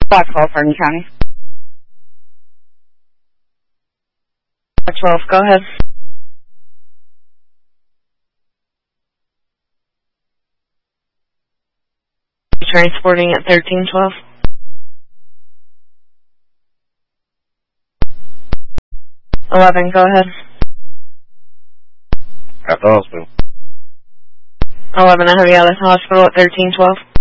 Blackwell, Hardin County. 12, go ahead. Transporting at 1312. 11, go ahead. At the hospital. 11, I have you out of the hospital at 1312.